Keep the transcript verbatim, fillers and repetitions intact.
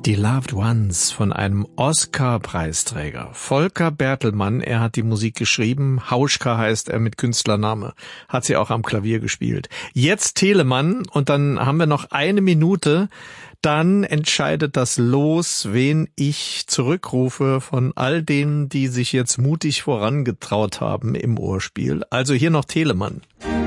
Die Loved Ones von einem Oscar-Preisträger. Volker Bertelmann, er hat die Musik geschrieben. Hauschka heißt er mit Künstlername. Hat sie auch am Klavier gespielt. Jetzt Telemann und dann haben wir noch eine Minute. Dann entscheidet das Los, wen ich zurückrufe von all denen, die sich jetzt mutig vorangetraut haben im Ohrspiel. Also hier noch Telemann.